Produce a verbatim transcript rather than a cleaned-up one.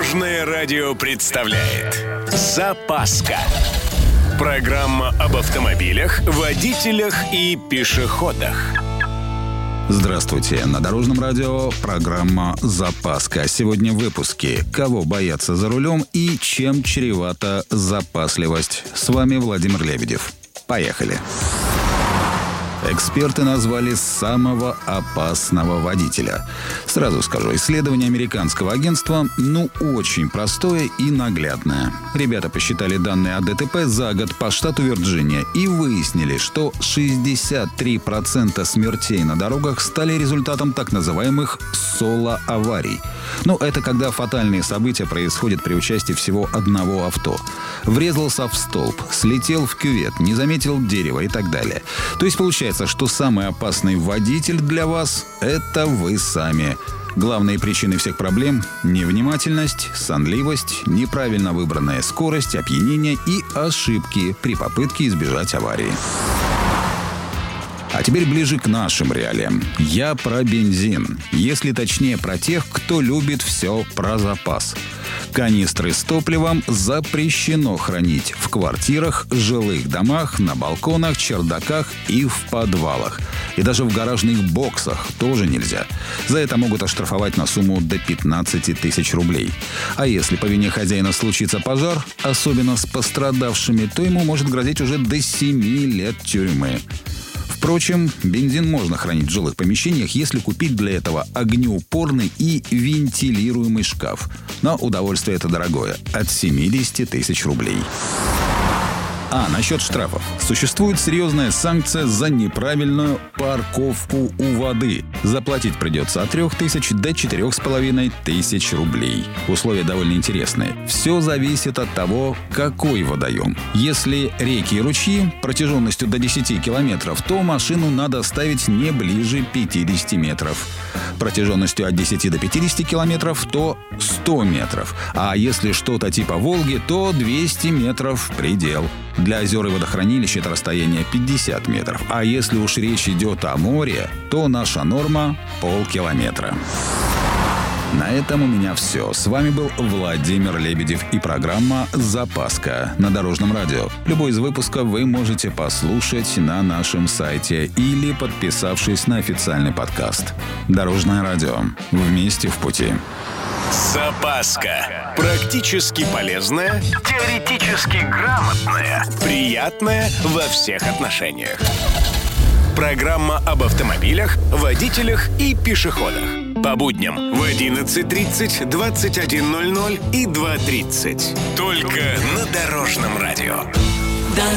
Дорожное радио представляет «Запаска». Программа об автомобилях, водителях и пешеходах. Здравствуйте. На Дорожном радио программа «Запаска». Сегодня в выпуске «Кого бояться за рулем» и чем чревата запасливость. С вами Владимир Лебедев. Поехали. Эксперты назвали самого опасного водителя. Сразу скажу, исследование американского агентства, ну, очень простое и наглядное. Ребята посчитали данные о ДТП за год по штату Вирджиния и выяснили, что шестьдесят три процента смертей на дорогах стали результатом так называемых соло-аварий. Ну, это когда фатальные события происходят при участии всего одного авто. Врезался в столб, слетел в кювет, не заметил дерева и так далее. То есть получается, что самый опасный водитель для вас – это вы сами. Главные причины всех проблем – невнимательность, сонливость, неправильно выбранная скорость, опьянение и ошибки при попытке избежать аварии. А теперь ближе к нашим реалиям. Я про бензин. Если точнее, про тех, кто любит все про запас. Канистры с топливом запрещено хранить в квартирах, жилых домах, на балконах, чердаках и в подвалах. И даже в гаражных боксах тоже нельзя. За это могут оштрафовать на сумму до пятнадцати тысяч рублей. А если по вине хозяина случится пожар, особенно с пострадавшими, то ему может грозить уже до семи лет тюрьмы. Впрочем, бензин можно хранить в жилых помещениях, если купить для этого огнеупорный и вентилируемый шкаф. Но удовольствие это дорогое – от семидесяти тысяч рублей. А, насчет штрафов. Существует серьезная санкция за неправильную парковку у воды. Заплатить придется от трех тысяч до четырех с половиной тысяч рублей. Условия довольно интересные. Все зависит от того, какой водоем. Если реки и ручьи протяженностью до десяти километров, то машину надо ставить не ближе пятидесяти метров. Протяженностью от десяти до пятидесяти километров, то сто метров. А если что-то типа Волги, то двести метров предел. Для озер и водохранилищ это расстояние пятьдесят метров. А если уж речь идет о море, то наша норма – полкилометра. На этом у меня все. С вами был Владимир Лебедев и программа «Запаска» на Дорожном радио. Любой из выпусков вы можете послушать на нашем сайте или подписавшись на официальный подкаст. Дорожное радио. Вместе в пути. Запаска. Практически полезная, теоретически грамотная, приятная во всех отношениях. Программа об автомобилях, водителях и пешеходах. По будням в одиннадцать тридцать, двадцать один ноль ноль и два тридцать. Только на Дорожном радио.